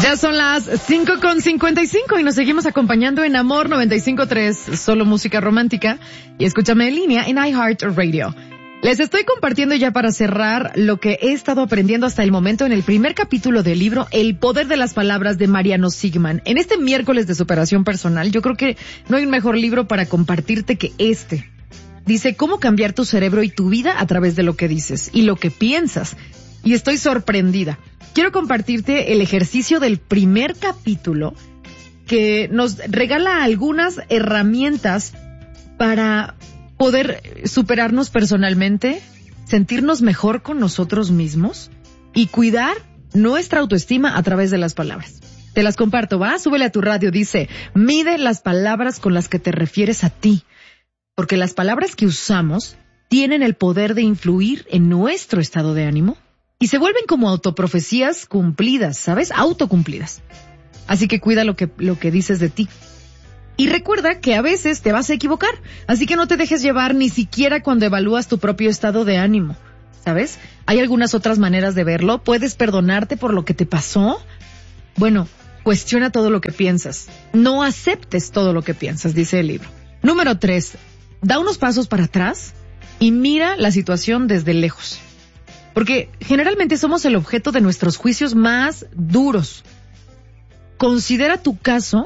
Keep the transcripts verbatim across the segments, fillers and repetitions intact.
Ya son las cinco con cincuenta y cinco y nos seguimos acompañando en Amor noventa y cinco punto tres, solo música romántica. Y escúchame en línea en iHeartRadio. Les estoy compartiendo ya para cerrar lo que he estado aprendiendo hasta el momento en el primer capítulo del libro El poder de las palabras de Mariano Sigman. En este miércoles de superación personal, yo creo que no hay un mejor libro para compartirte que este. Dice cómo cambiar tu cerebro y tu vida a través de lo que dices y lo que piensas. Y estoy sorprendida. Quiero compartirte el ejercicio del primer capítulo que nos regala algunas herramientas para poder superarnos personalmente, sentirnos mejor con nosotros mismos y cuidar nuestra autoestima a través de las palabras. Te las comparto, ¿va? Súbele a tu radio. Dice, mide las palabras con las que te refieres a ti, porque las palabras que usamos tienen el poder de influir en nuestro estado de ánimo y se vuelven como autoprofecías cumplidas, ¿sabes? Autocumplidas. Así que cuida lo que, lo que dices de ti. Y recuerda que a veces te vas a equivocar, así que no te dejes llevar ni siquiera cuando evalúas tu propio estado de ánimo, ¿sabes? Hay algunas otras maneras de verlo. ¿Puedes perdonarte por lo que te pasó? Bueno, cuestiona todo lo que piensas. No aceptes todo lo que piensas, dice el libro. Número tres, da unos pasos para atrás y mira la situación desde lejos. Porque generalmente somos el objeto de nuestros juicios más duros. Considera tu caso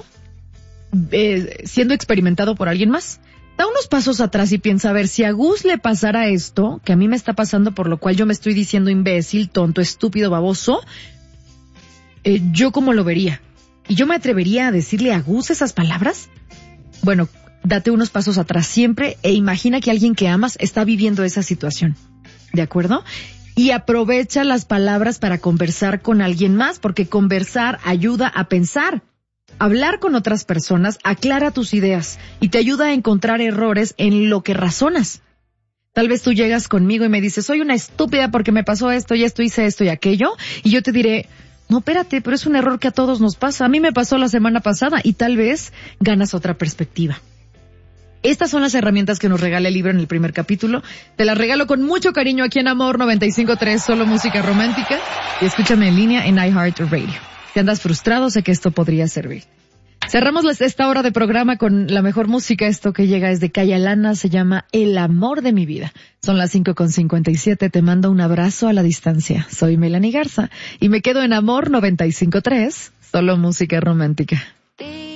Eh, siendo experimentado por alguien más. Da unos pasos atrás y piensa a ver si a Gus le pasara esto que a mí me está pasando, por lo cual yo me estoy diciendo imbécil, tonto, estúpido, baboso, eh, yo cómo lo vería. ¿Y yo me atrevería a decirle a Gus esas palabras? Bueno, date unos pasos atrás siempre e imagina que alguien que amas está viviendo esa situación, ¿de acuerdo? Y aprovecha las palabras para conversar con alguien más, porque conversar ayuda a pensar. Hablar con otras personas aclara tus ideas y te ayuda a encontrar errores en lo que razonas. Tal vez tú llegas conmigo y me dices, soy una estúpida porque me pasó esto y esto, hice esto y aquello, y yo te diré, no, espérate, pero es un error que a todos nos pasa. A mí me pasó la semana pasada y tal vez ganas otra perspectiva. Estas son las herramientas que nos regala el libro en el primer capítulo. Te las regalo con mucho cariño aquí en Amor noventa y cinco punto tres, solo música romántica. Y escúchame en línea en iHeartRadio. Si andas frustrado, sé que esto podría servir. Cerramos esta hora de programa con la mejor música. Esto que llega es de Kaya Lana, se llama El amor de mi vida. Son las cinco con cincuenta y siete, te mando un abrazo a la distancia. Soy Melanie Garza y me quedo en Amor noventa y cinco punto tres, solo música romántica.